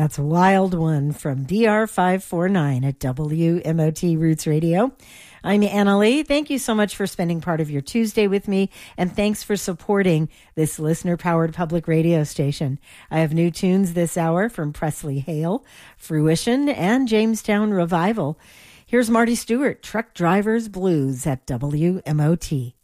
That's Wild One from DR549 at WMOT Roots Radio. I'm Anna Lee. Thank you so much for spending part of your Tuesday with me, and thanks for supporting this listener-powered public radio station. I have new tunes this hour from Presley Hale, Fruition, and Jamestown Revival. Here's Marty Stewart, Truck Driver's Blues at WMOT.